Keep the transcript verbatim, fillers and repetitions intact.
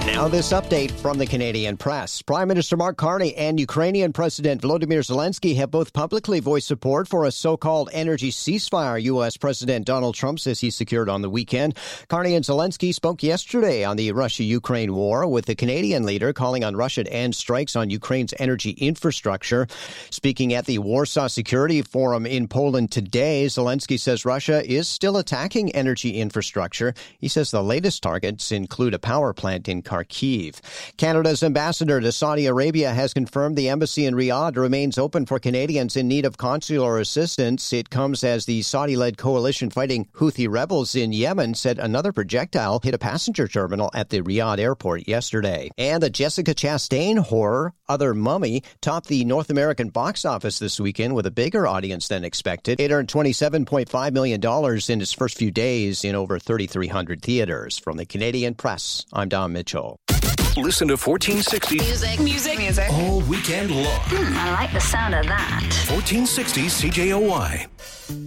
Now this update from the Canadian press. Prime Minister Mark Carney and Ukrainian President Volodymyr Zelensky have both publicly voiced support for a so-called energy ceasefire U S. President Donald Trump says he secured on the weekend. Carney and Zelensky spoke yesterday on the Russia-Ukraine war, with the Canadian leader calling on Russia to end strikes on Ukraine's energy infrastructure. Speaking at the Warsaw Security Forum in Poland today, Zelensky says Russia is still attacking energy infrastructure. He says the latest targets include a power plant in Kharkiv. Canada's ambassador to Saudi Arabia has confirmed the embassy in Riyadh remains open for Canadians in need of consular assistance. It comes as the Saudi-led coalition fighting Houthi rebels in Yemen said another projectile hit a passenger terminal at the Riyadh airport yesterday. And the Jessica Chastain horror, Other Mummy, topped the North American box office this weekend with a bigger audience than expected. It earned twenty-seven point five million dollars in its first few days in over thirty-three hundred theaters. From the Canadian Press, I'm Don Mitchell. Listen to fourteen sixty Music, music, music. all weekend long. Hmm, I like the sound of that. fourteen sixty C J O Y.